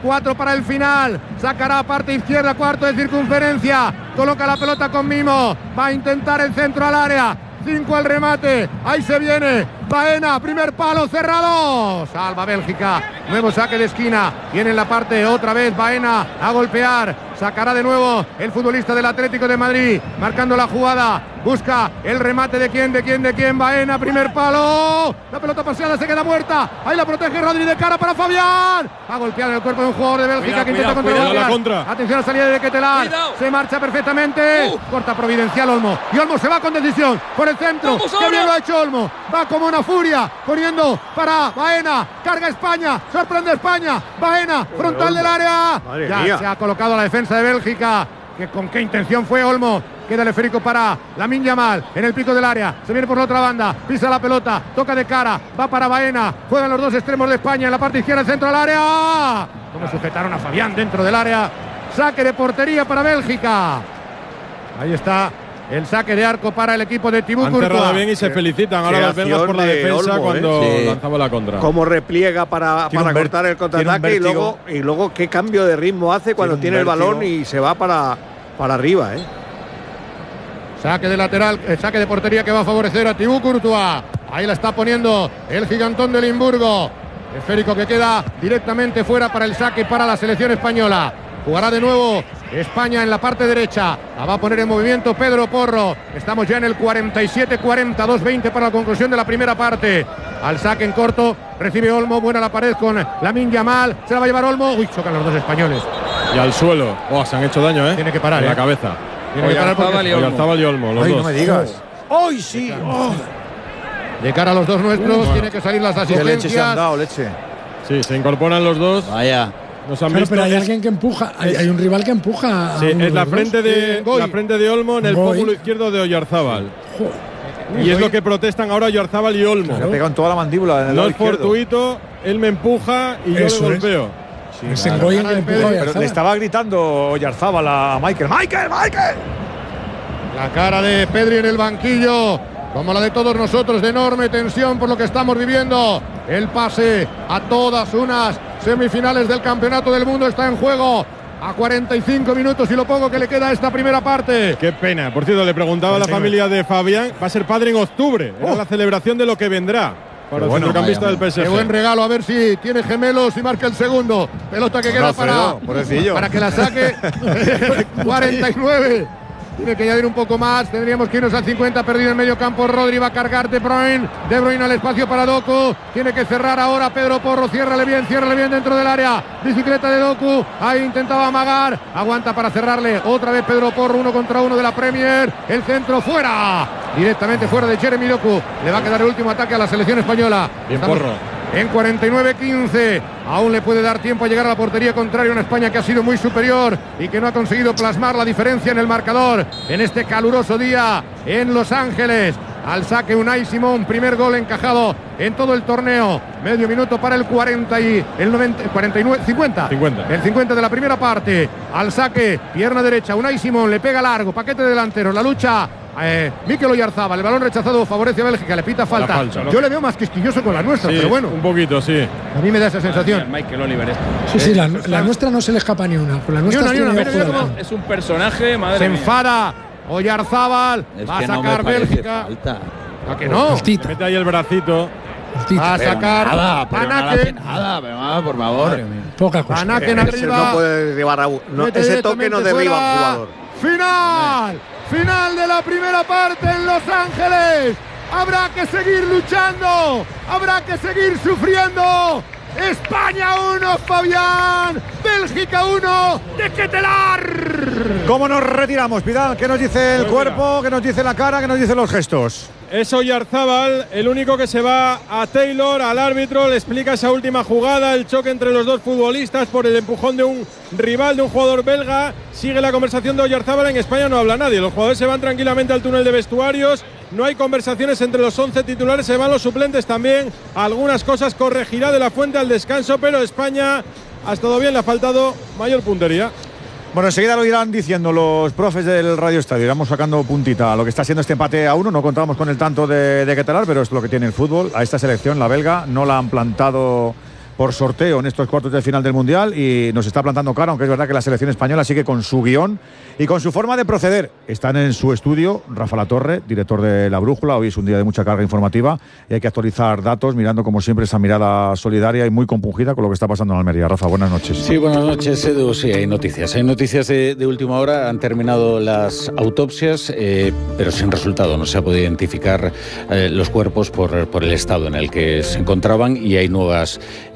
4 para el final. Sacará parte izquierda, cuarto de circunferencia. Coloca la pelota con mimo. Va a intentar el centro al área. 5 al remate. Ahí se viene Baena. Primer palo cerrado. Salva Bélgica. Nuevo saque de esquina. Viene en la parte otra vez Baena a golpear. Sacará de nuevo el futbolista del Atlético de Madrid. Marcando la jugada. Busca el remate de quién. Baena. Primer palo. La pelota paseada se queda muerta. Ahí la protege Rodri de cara para Fabián. Ha golpeado el cuerpo de un jugador de Bélgica que intenta controlar. Atención a la salida de Ketelar. Se marcha perfectamente. Corta providencial Olmo. Y Olmo se va con decisión por el centro. Qué bien lo ha hecho Olmo. Va como una furia. Poniendo para Baena. Carga España. Sorprende España. Baena. Frontal del área. Ya se ha colocado la defensa de Bélgica. ¿Con qué intención fue Olmo? Queda el esférico para Lamine Yamal en el pico del área. Se viene por la otra banda. Pisa la pelota. Toca de cara. Va para Baena. Juegan los dos extremos de España. En la parte izquierda, el centro del área. Como sujetaron a Fabián dentro del área. Saque de portería para Bélgica. Ahí está el saque de arco para el equipo de Thibaut Courtois. Han cerrado bien y se felicitan ahora los belgas por la defensa cuando lanzaba la contra. Cómo repliega para cortar el contraataque y luego qué cambio de ritmo hace cuando tiene el balón y se va para arriba. Saque de lateral, saque de portería que va a favorecer a Thibaut Courtois. Ahí la está poniendo el gigantón de Limburgo. Esférico que queda directamente fuera para el saque para la selección española. Jugará de nuevo España en la parte derecha. La va a poner en movimiento Pedro Porro. Estamos ya en el 47-40, 2-20 para la conclusión de la primera parte. Al saque en corto, recibe Olmo. Buena la pared con Lamine Yamal. Se la va a llevar Olmo. Uy, chocan los dos españoles. Y al suelo. Se han hecho daño, ¿eh? Tiene que parar. En la cabeza. Tiene que parar porque Oyarzábal y Olmo, los dos. No me digas. ¡Hoy sí! De cara a los dos nuestros, tiene que salir las asistencias. Qué leche se han dado, leche. Sí, se incorporan los dos. Vaya. Pero hay alguien que empuja, hay un rival que empuja. Sí, es la frente de Olmo en el pómulo izquierdo de Oyarzábal. Y es lo que protestan ahora Oyarzábal y Olmo. Se ha pegado en toda la mandíbula. En el no es fortuito, él me empuja y yo le golpeo. Sí, pero le estaba gritando Oyarzábal a Michael. ¡Michael! La cara de Pedri en el banquillo, como la de todos nosotros, de enorme tensión por lo que estamos viviendo. El pase a todas unas semifinales del Campeonato del Mundo está en juego. A 45 minutos y lo poco que le queda a esta primera parte. Qué pena. Por cierto, le preguntaba a la familia de Fabián, va a ser padre en octubre. Era la celebración de lo que vendrá para el centrocampista del PSG. Qué buen regalo, a ver si tiene gemelos y marca el segundo. Pelota que queda para que la saque. 49. Tiene que añadir un poco más. Tendríamos que irnos al 50. Perdido en medio campo. Rodri va a cargar De Bruyne. De Bruyne al espacio para Doku. Tiene que cerrar ahora Pedro Porro. Ciérrale bien dentro del área. Bicicleta de Doku. Ahí intentaba amagar. Aguanta para cerrarle. Otra vez Pedro Porro. 1 contra 1 de la Premier. El centro fuera. Directamente fuera de Jeremy Doku. Le va a quedar el último ataque a la selección española. Bien Porro. En 49-15, aún le puede dar tiempo a llegar a la portería contraria a una España que ha sido muy superior y que no ha conseguido plasmar la diferencia en el marcador en este caluroso día en Los Ángeles. Al saque Unai Simón, primer gol encajado en todo el torneo. Medio minuto para el 40 y el 90, 49, 50. El 50 de la primera parte. Al saque, pierna derecha, Unai Simón le pega largo, paquete delantero, la lucha. Mikel Oyarzábal, el balón rechazado favorece a Bélgica, le pita falta. Yo le veo más quisquilloso con la nuestra, sí, pero bueno. Un poquito, sí. A mí me da esa sensación. Michael Oliver. Sí, la nuestra no se le escapa ni una. Con la nuestra es un personaje, madre se mía. enfada Oyarzábal, va a sacar Bélgica. ¿A que no? Mete ahí el bracito. Va a sacar nada, por favor. Poca cosa. Panaken arriba. No puede derribar a uno. Ese toque no derriba a un jugador. Final de la primera parte en Los Ángeles. Habrá que seguir luchando. Habrá que seguir sufriendo. España 1, Fabián. Bélgica 1, de Ketelar. ¿Cómo nos retiramos, Vidal? ¿Qué nos dice el cuerpo? ¿Qué nos dice la cara? ¿Qué nos dicen los gestos? Es Oyarzábal, el único que se va a Taylor, al árbitro, le explica esa última jugada, el choque entre los dos futbolistas por el empujón de un rival, de un jugador belga. Sigue la conversación de Oyarzábal, en España no habla nadie, los jugadores se van tranquilamente al túnel de vestuarios, no hay conversaciones entre los 11 titulares, se van los suplentes también, algunas cosas corregirá De la Fuente al descanso, pero España ha estado bien, le ha faltado mayor puntería. Bueno, enseguida lo irán diciendo los profes del Radio Estadio. Iremos sacando puntita a lo que está siendo este empate a 1. No contábamos con el tanto de Ketelar, pero es lo que tiene el fútbol. A esta selección, la belga, no la han plantado por sorteo en estos cuartos de final del Mundial y nos está plantando cara, aunque es verdad que la selección española sigue con su guión y con su forma de proceder. Están en su estudio Rafa Latorre, director de La Brújula. Hoy es un día de mucha carga informativa y hay que actualizar datos, mirando como siempre esa mirada solidaria y muy compungida con lo que está pasando en Almería. Rafa, buenas noches. Sí, buenas noches, Edu. Sí, hay noticias. Hay noticias de última hora. Han terminado las autopsias, pero sin resultado. No se ha podido identificar los cuerpos por el estado en el que se encontraban y hay nuevas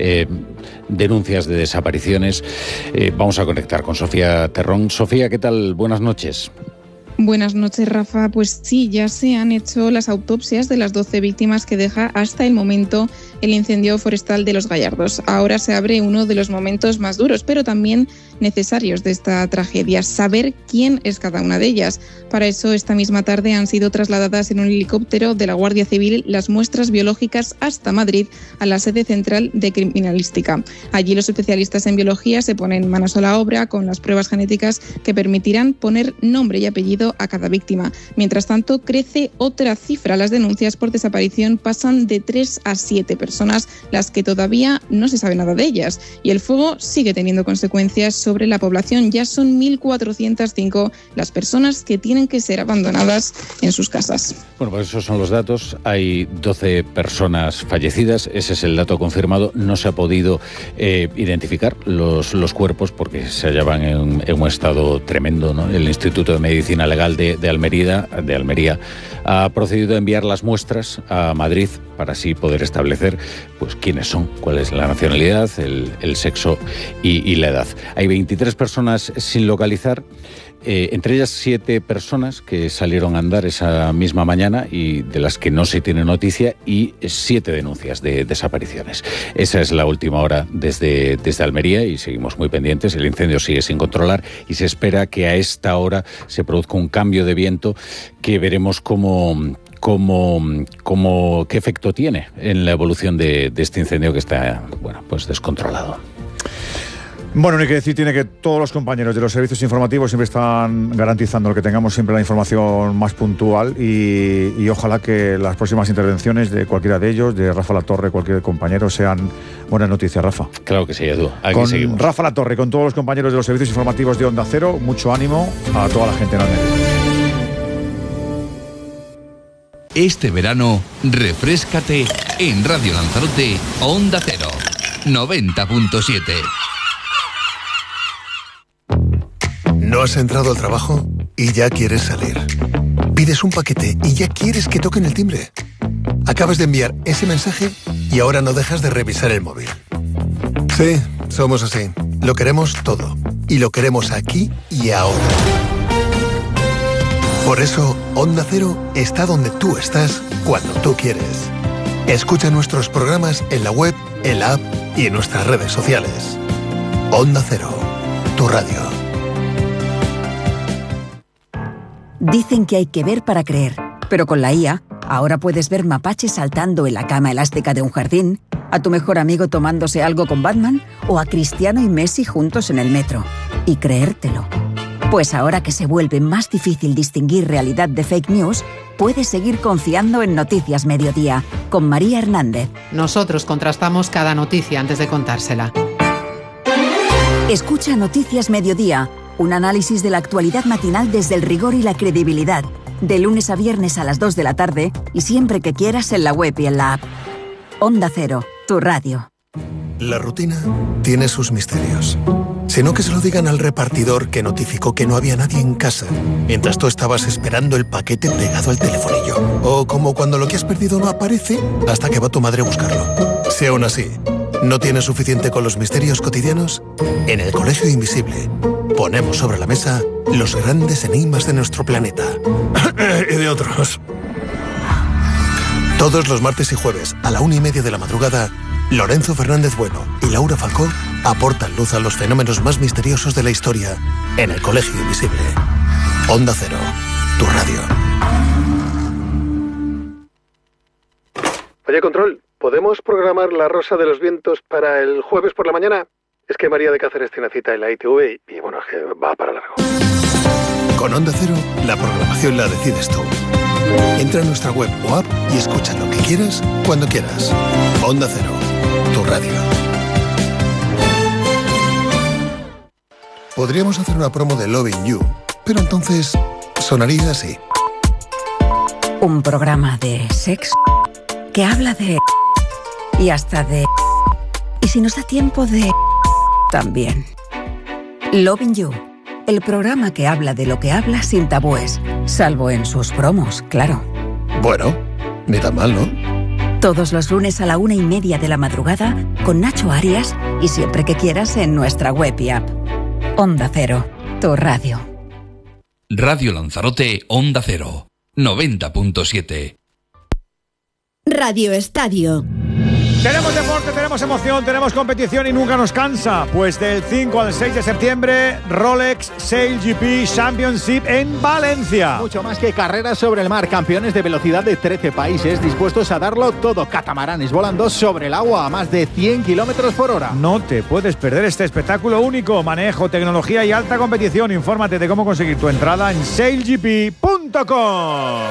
denuncias de desapariciones. Vamos a conectar con Sofía Terrón. Sofía, ¿qué tal? Buenas noches. Buenas noches, Rafa. Pues sí, ya se han hecho las autopsias de las 12 víctimas que deja hasta el momento el incendio forestal de Los Gallardos. Ahora se abre uno de los momentos más duros, pero también necesarios de esta tragedia, saber quién es cada una de ellas. Para eso, esta misma tarde han sido trasladadas en un helicóptero de la Guardia Civil las muestras biológicas hasta Madrid, a la sede central de criminalística. Allí los especialistas en biología se ponen manos a la obra con las pruebas genéticas que permitirán poner nombre y apellido a cada víctima. Mientras tanto, crece otra cifra. Las denuncias por desaparición pasan de 3 a 7 personas, las que todavía no se sabe nada de ellas. Y el fuego sigue teniendo consecuencias sobre la población. Ya son 1.405 las personas que tienen que ser abandonadas en sus casas. Bueno, pues esos son los datos. Hay 12 personas fallecidas. Ese es el dato confirmado. No se ha podido identificar los cuerpos porque se hallaban en un estado tremendo, ¿no? El Instituto de Medicina Legal de Almería ha procedido a enviar las muestras a Madrid para así poder establecer pues quiénes son, cuál es la nacionalidad, el sexo y la edad. Hay 23 personas sin localizar, entre ellas 7 personas que salieron a andar esa misma mañana y de las que no se tiene noticia, y 7 denuncias de desapariciones. Esa es la última hora desde Almería y seguimos muy pendientes. El incendio sigue sin controlar y se espera que a esta hora se produzca un cambio de viento que veremos qué efecto tiene en la evolución de este incendio que está, bueno, pues descontrolado. Bueno, no hay que decir, tiene que todos los compañeros de los servicios informativos siempre están garantizando que tengamos siempre la información más puntual y ojalá que las próximas intervenciones de cualquiera de ellos, de Rafa Latorre, cualquier compañero, sean buenas noticias, Rafa. Claro que sí, Edu. Aquí con seguimos. Rafa Latorre, con todos los compañeros de los servicios informativos de Onda Cero, mucho ánimo a toda la gente en Almería. Este verano, refréscate en Radio Lanzarote, Onda Cero, 90.7. ¿No has entrado al trabajo y ya quieres salir? ¿Pides un paquete y ya quieres que toquen el timbre? Acabas de enviar ese mensaje y ahora no dejas de revisar el móvil. Sí, somos así. Lo queremos todo. Y lo queremos aquí y ahora. Por eso, Onda Cero está donde tú estás cuando tú quieres. Escucha nuestros programas en la web, en la app y en nuestras redes sociales. Onda Cero, tu radio. Dicen que hay que ver para creer, pero con la IA, ahora puedes ver mapaches saltando en la cama elástica de un jardín, a tu mejor amigo tomándose algo con Batman o a Cristiano y Messi juntos en el metro. Y creértelo. Pues ahora que se vuelve más difícil distinguir realidad de fake news, puedes seguir confiando en Noticias Mediodía, con María Hernández. Nosotros contrastamos cada noticia antes de contársela. Escucha Noticias Mediodía, un análisis de la actualidad matinal desde el rigor y la credibilidad, de lunes a viernes a las 2 de la tarde y siempre que quieras en la web y en la app. Onda Cero, tu radio. La rutina tiene sus misterios. Si no, que se lo digan al repartidor que notificó que no había nadie en casa mientras tú estabas esperando el paquete pegado al telefonillo. O como cuando lo que has perdido no aparece hasta que va tu madre a buscarlo. Si aún así no tienes suficiente con los misterios cotidianos, en el Colegio Invisible ponemos sobre la mesa los grandes enigmas de nuestro planeta. Y de otros. Todos los martes y jueves a la 1:30 de la madrugada, Lorenzo Fernández Bueno y Laura Falcó aportan luz a los fenómenos más misteriosos de la historia en el Colegio Invisible. Onda Cero, tu radio. Oye, Control, ¿podemos programar La Rosa de los Vientos para el jueves por la mañana? Es que María de Cáceres tiene cita en la ITV y bueno, es que va para largo. Con Onda Cero, la programación la decides tú. Entra en nuestra web o app y escucha lo que quieras, cuando quieras. Onda Cero, tu radio. podríamos hacer una promo de Loving You, pero entonces sonaría así. Un programa de sexo que habla de... y hasta de... y si nos da tiempo de... también. Loving You, el programa que habla de lo que habla sin tabúes, salvo en sus promos, claro. Bueno, ni tan mal, ¿no? Todos los lunes a la 1:30 de la madrugada con Nacho Arias y siempre que quieras en nuestra web y app. Onda Cero, tu radio. Radio Lanzarote, Onda Cero, 90.7. Radio Estadio. Tenemos deporte, tenemos emoción, tenemos competición y nunca nos cansa. Pues del 5 al 6 de septiembre, Rolex Sail GP Championship en Valencia. Mucho más que carreras sobre el mar, campeones de velocidad de 13 países dispuestos a darlo todo. Catamaranes volando sobre el agua a más de 100 kilómetros por hora. No te puedes perder este espectáculo único. Manejo, tecnología y alta competición. Infórmate de cómo conseguir tu entrada en sailgp.com.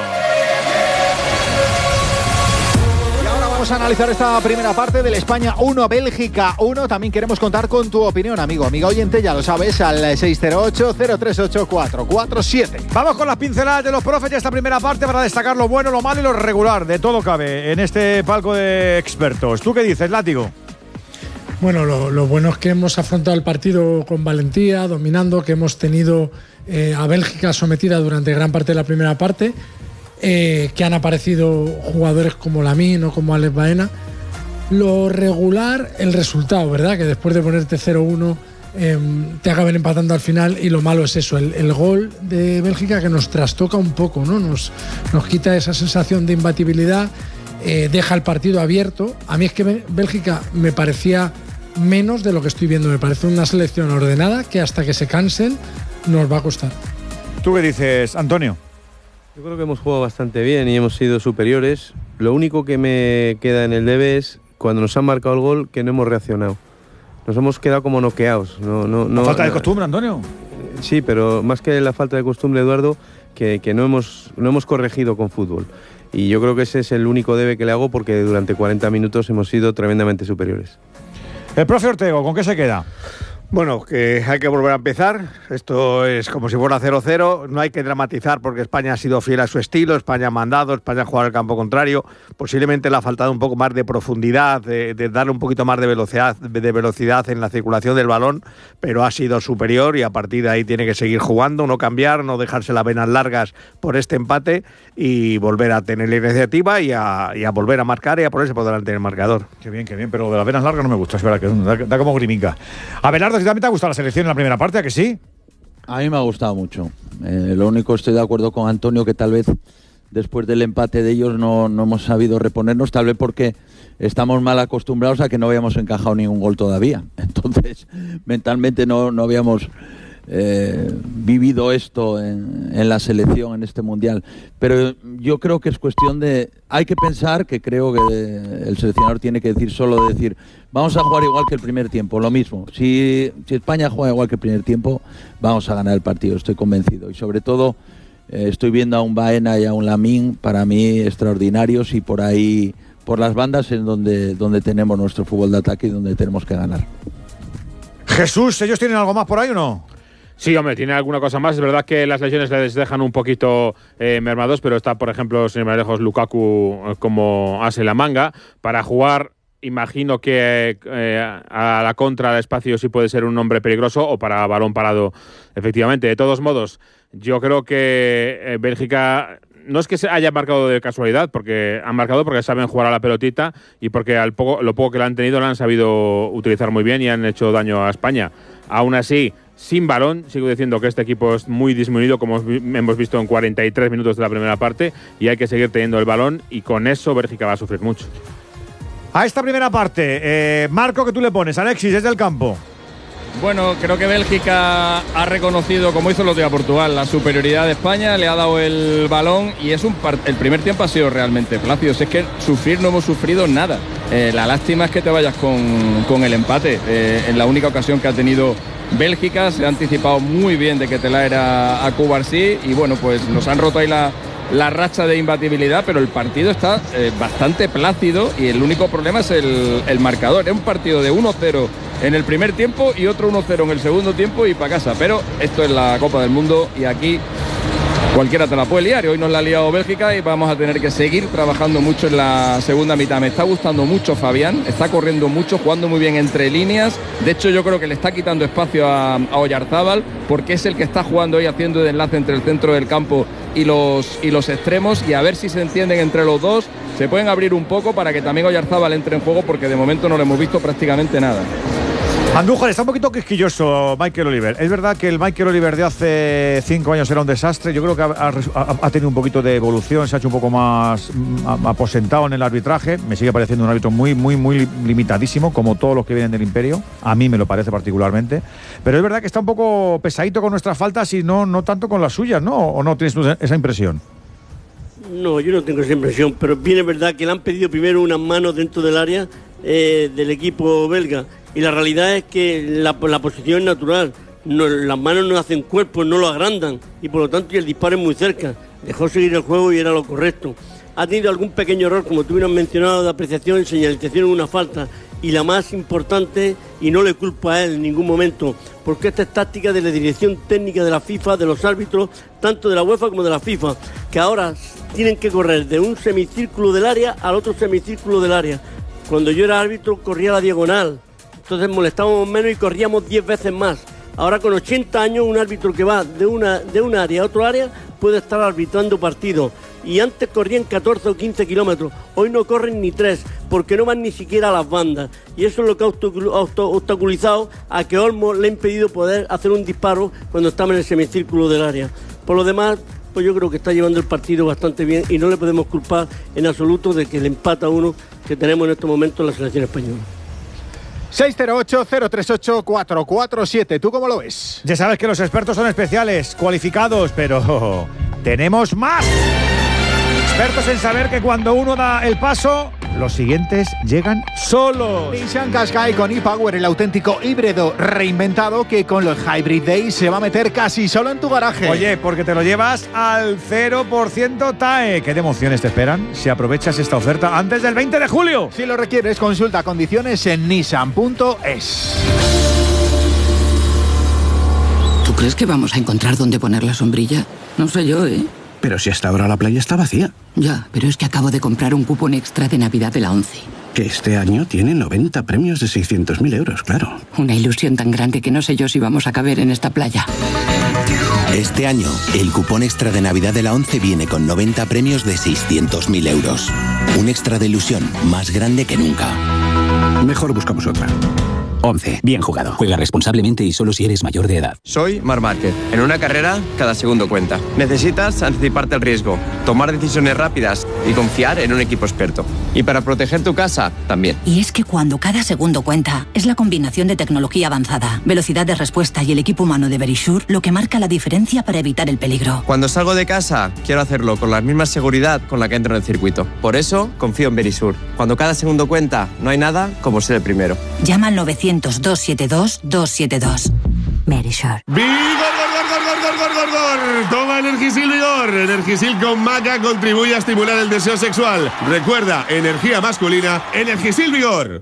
Vamos a analizar esta primera parte del España 1, Bélgica 1. También queremos contar con tu opinión, amigo, amiga oyente, ya lo sabes, al 608-038-447. Vamos con las pinceladas de los profes de esta primera parte para destacar lo bueno, lo malo y lo regular. De todo cabe en este palco de expertos. ¿Tú qué dices, Látigo? Bueno, lo bueno es que hemos afrontado el partido con valentía, dominando, que hemos tenido a Bélgica sometida durante gran parte de la primera parte. Que han aparecido jugadores como Lamine o como Alex Baena. Lo regular, el resultado, ¿verdad? Que después de ponerte 0-1 te acaben empatando al final, y lo malo es eso, el gol de Bélgica que nos trastoca un poco, ¿no? Nos quita esa sensación de imbatibilidad, deja el partido abierto. A mí es que Bélgica me parecía menos de lo que estoy viendo, me parece una selección ordenada que hasta que se cansen nos va a costar. ¿Tú qué dices, Antonio? Yo creo que hemos jugado bastante bien y hemos sido superiores. Lo único que me queda en el debe es cuando nos han marcado el gol que no hemos reaccionado. Nos hemos quedado como noqueados. No, falta de costumbre, Antonio. Sí, pero más que la falta de costumbre, Eduardo, que no hemos corregido con fútbol. Y yo creo que ese es el único debe que le hago, porque durante 40 minutos hemos sido tremendamente superiores. El profe Ortego, ¿con qué se queda? Bueno, que hay que volver a empezar. Esto es como si fuera 0-0. No hay que dramatizar porque España ha sido fiel a su estilo. España ha mandado, España ha jugado al campo contrario. Posiblemente le ha faltado un poco más de profundidad, de darle un poquito más de velocidad en la circulación del balón, pero ha sido superior y a partir de ahí tiene que seguir jugando, no cambiar, no dejarse las venas largas por este empate y volver a tener la iniciativa y a volver a marcar y a ponerse por delante del marcador. Qué bien, pero lo de las venas largas no me gusta, es verdad que da como griminca. Abelardo, ¿también te ha gustado la selección en la primera parte? ¿A que sí? A mí me ha gustado mucho. Lo único, estoy de acuerdo con Antonio, que tal vez después del empate de ellos no hemos sabido reponernos, tal vez porque estamos mal acostumbrados a que no habíamos encajado ningún gol todavía. Entonces, mentalmente no habíamos vivido esto en la selección, en este mundial. Pero yo creo que es cuestión de... Hay que pensar que creo que el seleccionador tiene que decir vamos a jugar igual que el primer tiempo, lo mismo. Si España juega igual que el primer tiempo, vamos a ganar el partido, estoy convencido. Y sobre todo, estoy viendo a un Baena y a un Lamine, para mí extraordinarios, y por ahí, por las bandas, es donde tenemos nuestro fútbol de ataque y donde tenemos que ganar. Jesús, ¿ellos tienen algo más por ahí o no? Sí, hombre, tiene alguna cosa más. Es verdad que las lesiones les dejan un poquito mermados, pero está, por ejemplo, sin ir más lejos, Lukaku como as en la manga. Para jugar, imagino que a la contra de espacio sí puede ser un hombre peligroso, o para balón parado, efectivamente. De todos modos, yo creo que Bélgica... No es que se haya marcado de casualidad, porque han marcado porque saben jugar a la pelotita y porque lo poco que la han tenido la han sabido utilizar muy bien y han hecho daño a España. Aún así, sin balón, sigo diciendo que este equipo es muy disminuido, como hemos visto en 43 minutos de la primera parte, y hay que seguir teniendo el balón, y con eso Bélgica va a sufrir mucho. A esta primera parte, Marco, ¿qué tú le pones? Alexis, desde el campo. Bueno, creo que Bélgica ha reconocido, como hizo el otro día Portugal, la superioridad de España, le ha dado el balón, y el primer tiempo ha sido realmente plácido. Si es que sufrir no hemos sufrido nada. La lástima es que te vayas con el empate. En la única ocasión que ha tenido Bélgica se ha anticipado muy bien de que Tela era a Cubarsí, y bueno, pues nos han roto ahí la racha de imbatibilidad, pero el partido está bastante plácido, y el único problema es el marcador. Es un partido de 1-0 en el primer tiempo y otro 1-0 en el segundo tiempo y para casa. Pero esto es la Copa del Mundo y aquí cualquiera te la puede liar, y hoy nos la ha liado Bélgica y vamos a tener que seguir trabajando mucho en la segunda mitad. Me está gustando mucho Fabián, está corriendo mucho, jugando muy bien entre líneas. De hecho, yo creo que le está quitando espacio a Oyarzábal, porque es el que está jugando hoy, haciendo de enlace entre el centro del campo y los extremos, y a ver si se entienden entre los dos. Se pueden abrir un poco para que también Oyarzábal entre en juego, porque de momento no le hemos visto prácticamente nada. Andújar, está un poquito quisquilloso Michael Oliver. Es verdad que el Michael Oliver de hace 5 años era un desastre. Yo creo que ha tenido un poquito de evolución, se ha hecho un poco más aposentado en el arbitraje. Me sigue pareciendo un árbitro muy limitadísimo, como todos los que vienen del Imperio. A mí me lo parece particularmente. Pero es verdad que está un poco pesadito con nuestras faltas y no tanto con las suyas, ¿no? ¿O no tienes tú esa impresión? No, yo no tengo esa impresión, pero bien es verdad que le han pedido primero unas manos dentro del área del equipo belga. Y la realidad es que la posición es natural. No, las manos no hacen cuerpo, no lo agrandan. Y por lo tanto el disparo es muy cerca. Dejó seguir el juego y era lo correcto. Ha tenido algún pequeño error, como tú hubieras mencionado, de apreciación, señalización en una falta. Y la más importante, y no le culpo a él en ningún momento, porque esta es táctica de la dirección técnica de la FIFA, de los árbitros, tanto de la UEFA como de la FIFA, que ahora tienen que correr de un semicírculo del área al otro semicírculo del área. Cuando yo era árbitro corría la diagonal. Entonces molestábamos menos y corríamos 10 veces más. Ahora con 80 años un árbitro que va de un área a otro área puede estar arbitrando partidos. Y antes corrían 14 o 15 kilómetros. Hoy no corren ni 3 porque no van ni siquiera a las bandas. Y eso es lo que ha obstaculizado a que Olmo le ha impedido poder hacer un disparo cuando estaba en el semicírculo del área. Por lo demás, pues yo creo que está llevando el partido bastante bien y no le podemos culpar en absoluto de que le empata uno que tenemos en este momento en la selección española. 608-038-447. ¿Tú cómo lo ves? Ya sabes que los expertos son especiales, cualificados, pero tenemos más. Expertos en saber que cuando uno da el paso, los siguientes llegan solos. Nissan Qashqai con e-Power, el auténtico híbrido reinventado que con los Hybrid Days se va a meter casi solo en tu garaje. Oye, porque te lo llevas al 0% TAE. ¿Qué emociones te esperan si aprovechas esta oferta antes del 20 de julio? Si lo requieres, consulta condiciones en nissan.es. ¿Tú crees que vamos a encontrar dónde poner la sombrilla? No sé yo, ¿eh? Pero si hasta ahora la playa está vacía. Ya, pero es que acabo de comprar un cupón extra de Navidad de la ONCE. Que este año tiene 90 premios de 600.000 euros, claro. Una ilusión tan grande que no sé yo si vamos a caber en esta playa. Este año, el cupón extra de Navidad de la ONCE viene con 90 premios de 600.000 euros. Un extra de ilusión más grande que nunca. Mejor buscamos otra. 11. Bien jugado. Juega responsablemente y solo si eres mayor de edad. Soy Marc Márquez. En una carrera, cada segundo cuenta. Necesitas anticiparte al riesgo, tomar decisiones rápidas y confiar en un equipo experto. Y para proteger tu casa, también. Y es que cuando cada segundo cuenta, es la combinación de tecnología avanzada, velocidad de respuesta y el equipo humano de Verisure lo que marca la diferencia para evitar el peligro. Cuando salgo de casa, quiero hacerlo con la misma seguridad con la que entro en el circuito. Por eso, confío en Verisure. Cuando cada segundo cuenta, no hay nada como ser el primero. Llama al 900-272-272. Verisure. ¡Vigor! Toma Energisil Vigor. Energisil con maca contribuye a estimular el deseo sexual. Recuerda, energía masculina, Energisil Vigor.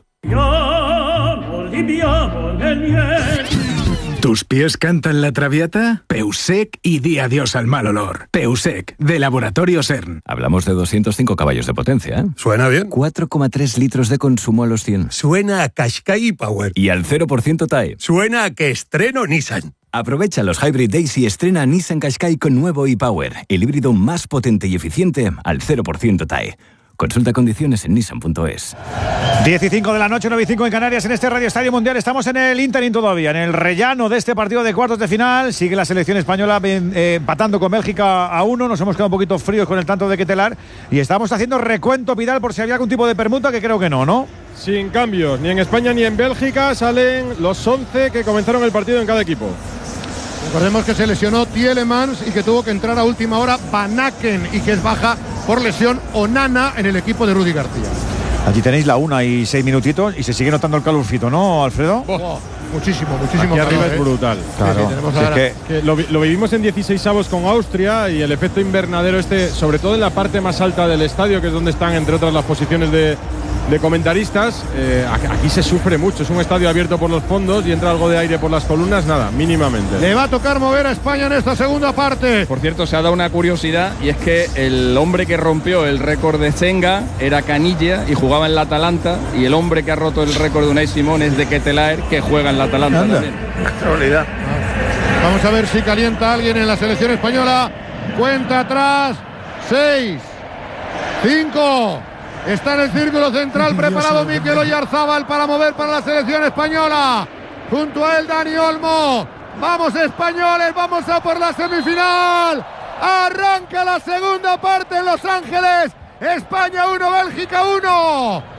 ¿Tus pies cantan la traviata? Peusec y di adiós al mal olor. Peusec, de Laboratorio CERN. Hablamos de 205 caballos de potencia, ¿eh? Suena bien. 4,3 litros de consumo a los 100. Suena a Qashqai e-Power. Y al 0% TAE. Suena a que estreno Nissan. Aprovecha los Hybrid Days y estrena Nissan Qashqai con nuevo e-Power, el híbrido más potente y eficiente al 0% TAE. Consulta condiciones en nissan.es. 15 de la noche, 9:05 en Canarias, en este Radio Estadio Mundial. Estamos en el interín todavía, en el rellano de este partido de cuartos de final. Sigue la selección española empatando con Bélgica a 1. Nos hemos quedado un poquito fríos con el tanto de Ketelar. Y estamos haciendo recuento, Vidal, por si había algún tipo de permuta, que creo que no. Sin cambios, ni en España ni en Bélgica salen los 11 que comenzaron el partido en cada equipo. Recordemos que se lesionó Tielemans y que tuvo que entrar a última hora Van Aken y que es baja por lesión Onana en el equipo de Rudy García. Allí tenéis la 1:06 minutitos y se sigue notando el calorcito, ¿no, Alfredo? Muchísimo. Aquí arriba es brutal. Claro. Que lo vivimos en 16avos con Austria y el efecto invernadero sobre todo en la parte más alta del estadio, que es donde están, entre otras, las posiciones de de comentaristas. Aquí se sufre mucho, es un estadio abierto por los fondos y entra algo de aire por las columnas, nada, mínimamente. Le va a tocar mover a España en esta segunda parte. Por cierto, se ha dado una curiosidad y es que el hombre que rompió el récord de Senga era Caniggia y jugaba en la Atalanta, y el hombre que ha roto el récord de Unai Simón es de Ketelaere, que juega en la Atalanta también. Casualidad. Vamos a ver si calienta alguien en la selección española. Cuenta atrás. 6, 5. Está en el círculo central preparado Mikel Oyarzabal para mover para la selección española. Junto a él Dani Olmo. Vamos españoles, vamos a por la semifinal. Arranca la segunda parte en Los Ángeles. España 1, Bélgica 1.